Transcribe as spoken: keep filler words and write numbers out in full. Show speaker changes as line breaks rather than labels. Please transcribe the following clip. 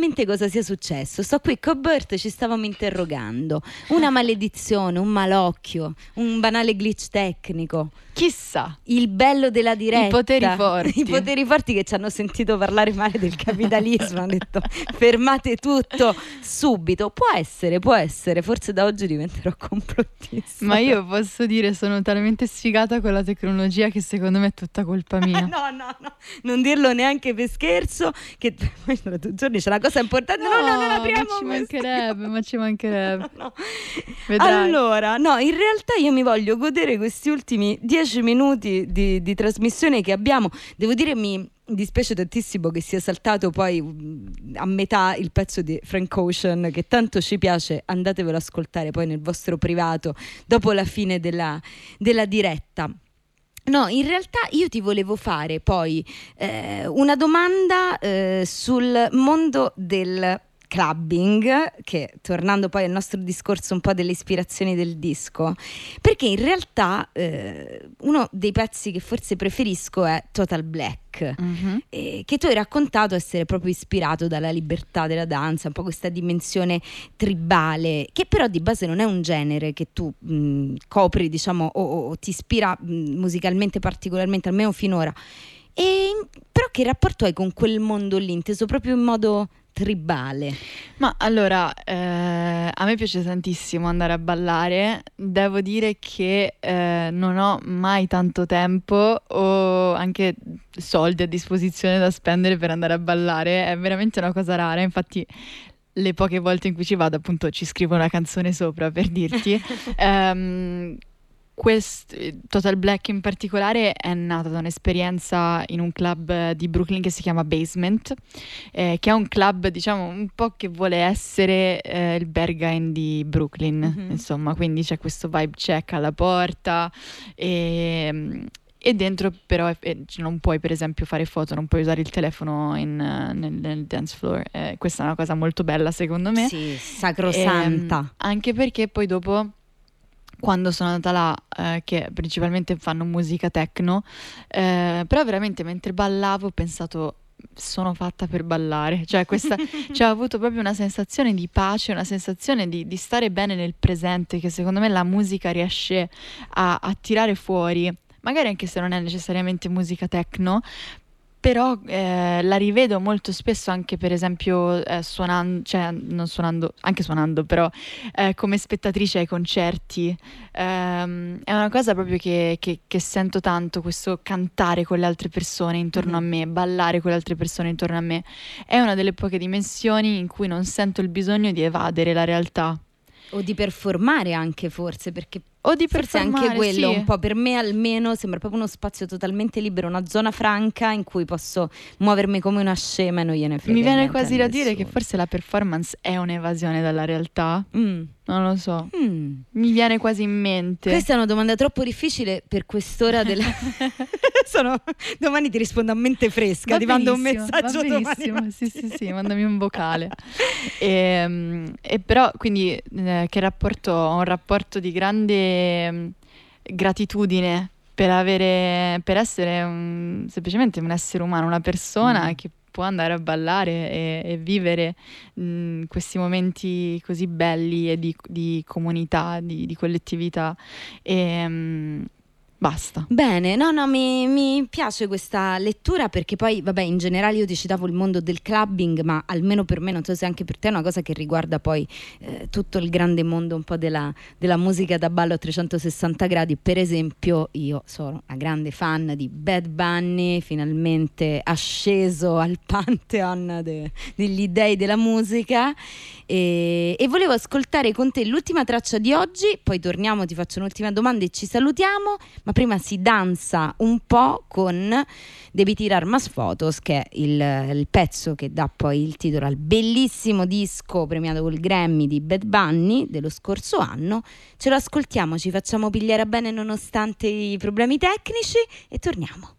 esattamente cosa sia successo. Sto qui con Bert, ci stavamo interrogando. Una maledizione, un malocchio, un banale glitch tecnico.
Chissà.
Il bello della diretta.
I poteri forti.
I poteri forti che ci hanno sentito parlare male del capitalismo. Hanno detto fermate tutto subito. Può essere, può essere. Forse da oggi diventerò complottista.
Ma io posso dire, sono talmente sfigata con la tecnologia che secondo me è tutta colpa mia.
no, no, no. Non dirlo neanche per scherzo. Che poi tra due giorni c'è una cosa importante. No, no, no, non apriamo.
Ma ci mancherebbe, ma ci mancherebbe.
No, no.
Vedrai.
Allora, no, in realtà io mi voglio godere questi ultimi dieci minuti di, di trasmissione che abbiamo. Devo dire, mi dispiace tantissimo che sia saltato poi a metà il pezzo di Frank Ocean, che tanto ci piace. Andatevelo ad ascoltare poi nel vostro privato dopo la fine della, della diretta. No, in realtà io ti volevo fare poi eh, una domanda eh, sul mondo del clubbing, che tornando poi al nostro discorso un po' delle ispirazioni del disco, perché in realtà eh, uno dei pezzi che forse preferisco è Total Black, mm-hmm. eh, che tu hai raccontato essere proprio ispirato dalla libertà della danza, un po' questa dimensione tribale, che però di base non è un genere che tu mh, copri, diciamo, o, o ti ispira mh, musicalmente particolarmente, almeno finora. E, però che rapporto hai con quel mondo lì, inteso proprio in modo tribale?
Ma allora, eh, a me piace tantissimo andare a ballare. Devo dire che eh, non ho mai tanto tempo o anche soldi a disposizione da spendere per andare a ballare. È veramente una cosa rara. Infatti le poche volte in cui ci vado, appunto, ci scrivo una canzone sopra per dirti. um, Quest, Total Black in particolare è nata da un'esperienza in un club di Brooklyn che si chiama Basement, eh, che è un club, diciamo, un po' che vuole essere eh, il Berghain di Brooklyn, mm-hmm. insomma, quindi c'è questo vibe check alla porta e... E dentro però eh, non puoi, per esempio, fare foto, non puoi usare il telefono in, uh, nel, nel dance floor. Eh, questa è una cosa molto bella, secondo me.
Sì, sacrosanta.
E, anche perché poi dopo, quando sono andata là, eh, che principalmente fanno musica techno, eh, però veramente mentre ballavo ho pensato, sono fatta per ballare, cioè questa, cioè ho avuto proprio una sensazione di pace, una sensazione di, di stare bene nel presente, che secondo me la musica riesce a, a tirare fuori, magari anche se non è necessariamente musica techno. Però eh, la rivedo molto spesso anche, per esempio, eh, suonando, cioè non suonando, anche suonando, però eh, come spettatrice ai concerti. Ehm, è una cosa proprio che, che, che sento tanto, questo cantare con le altre persone intorno mm-hmm. a me, ballare con le altre persone intorno a me. È una delle poche dimensioni in cui non sento il bisogno di evadere la realtà.
O di performare anche, forse, perché
o di
forse anche quello,
sì.
un po' per me almeno sembra proprio uno spazio totalmente libero, una zona franca in cui posso muovermi come una scema e non gliene frega.
Mi viene
niente
quasi
a
da
nessuno.
dire che forse la performance è un'evasione dalla realtà.
Mm.
Non lo so,
mm.
mi viene quasi in mente.
Questa è una domanda troppo difficile per quest'ora della... Sono... Domani ti rispondo a mente fresca,
va
ti mando un
benissimo,
messaggio
va benissimo.
domani.
Sì, sì, sì, mandami un vocale. e, e però, quindi, eh, che rapporto? Ho un rapporto di grande mh, gratitudine per avere, per essere un, semplicemente un essere umano, una persona mm. che può andare a ballare e, e vivere mh, questi momenti così belli e di, di comunità, di, di collettività e mh, basta.
Bene, no no mi, mi piace questa lettura, perché poi vabbè, in generale io ti citavo il mondo del clubbing, ma almeno per me, non so se anche per te, è una cosa che riguarda poi eh, tutto il grande mondo un po' della, della musica da ballo a trecentosessanta gradi. Per esempio io sono una grande fan di Bad Bunny, finalmente asceso al pantheon de, degli dei della musica, e, e volevo ascoltare con te l'ultima traccia di oggi, poi torniamo, ti faccio un'ultima domanda e ci salutiamo. Ma prima si danza un po' con Devi tirar más fotos, che è il, il pezzo che dà poi il titolo al bellissimo disco premiato col Grammy di Bad Bunny dello scorso anno. Ce lo ascoltiamo, ci facciamo pigliare bene nonostante i problemi tecnici e torniamo.